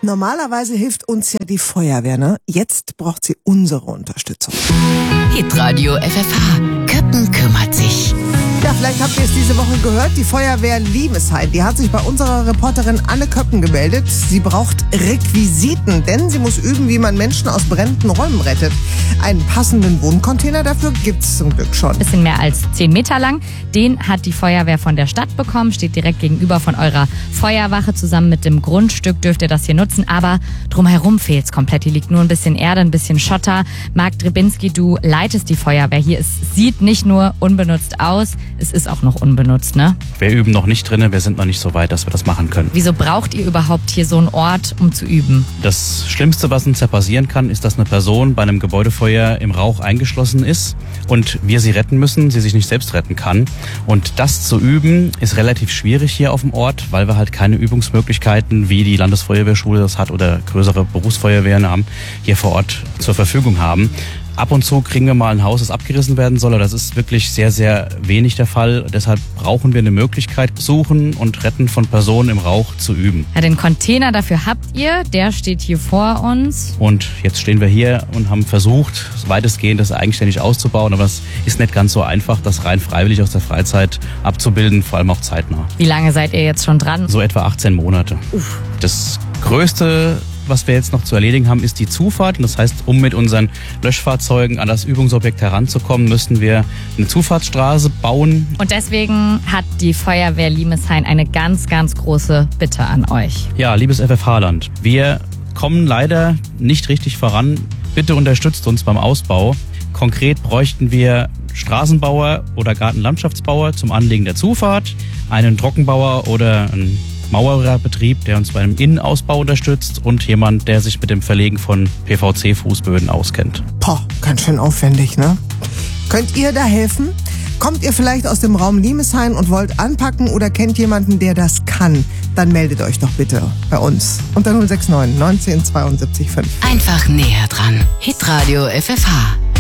Normalerweise hilft uns ja die Feuerwehr, ne? Jetzt braucht sie unsere Unterstützung. Hitradio FFH. Köppen kümmert sich. Ja, vielleicht habt ihr es diese Woche gehört. Die Feuerwehr Limeshain, die hat sich bei unserer Reporterin Anne Köppen gemeldet. Sie braucht Requisiten, denn sie muss üben, wie man Menschen aus brennenden Räumen rettet. Einen passenden Wohncontainer dafür gibt's zum Glück schon. Bisschen mehr als 10 Meter lang. Den hat die Feuerwehr von der Stadt bekommen. Steht direkt gegenüber von eurer Feuerwache. Zusammen mit dem Grundstück dürft ihr das hier nutzen. Aber drumherum fehlt's komplett. Hier liegt nur ein bisschen Erde, ein bisschen Schotter. Marc Drebinski, du leitest die Feuerwehr hier. Es sieht nicht nur unbenutzt aus, es ist auch noch unbenutzt, ne? Wir üben noch nicht drin, wir sind noch nicht so weit, dass wir das machen können. Wieso braucht ihr überhaupt hier so einen Ort, um zu üben? Das Schlimmste, was uns ja passieren kann, ist, dass eine Person bei einem Gebäudefeuer im Rauch eingeschlossen ist und wir sie retten müssen, sie sich nicht selbst retten kann. Und das zu üben, ist relativ schwierig hier auf dem Ort, weil wir halt keine Übungsmöglichkeiten, wie die Landesfeuerwehrschule das hat oder größere Berufsfeuerwehren haben, hier vor Ort zur Verfügung haben. Ab und zu kriegen wir mal ein Haus, das abgerissen werden soll, aber das ist wirklich sehr, sehr wenig der Fall. Deshalb brauchen wir eine Möglichkeit, Suchen und Retten von Personen im Rauch zu üben. Ja, den Container dafür habt ihr, der steht hier vor uns. Und jetzt stehen wir hier und haben versucht, weitestgehend das eigenständig auszubauen, aber es ist nicht ganz so einfach, das rein freiwillig aus der Freizeit abzubilden, vor allem auch zeitnah. Wie lange seid ihr jetzt schon dran? So etwa 18 Monate. Das Größte, was wir jetzt noch zu erledigen haben, ist die Zufahrt. Das heißt, um mit unseren Löschfahrzeugen an das Übungsobjekt heranzukommen, müssten wir eine Zufahrtsstraße bauen. Und deswegen hat die Feuerwehr Limeshain eine ganz, ganz große Bitte an euch. Ja, liebes FFH-Land, wir kommen leider nicht richtig voran. Bitte unterstützt uns beim Ausbau. Konkret bräuchten wir Straßenbauer oder Gartenlandschaftsbauer zum Anlegen der Zufahrt, einen Trockenbauer oder einen Maurerbetrieb, der uns beim Innenausbau unterstützt und jemand, der sich mit dem Verlegen von PVC-Fußböden auskennt. Ganz schön aufwendig, ne? Könnt ihr da helfen? Kommt ihr vielleicht aus dem Raum Limeshain und wollt anpacken oder kennt jemanden, der das kann? Dann meldet euch doch bitte bei uns unter 069 19 72 5. Einfach näher dran. Hitradio FFH.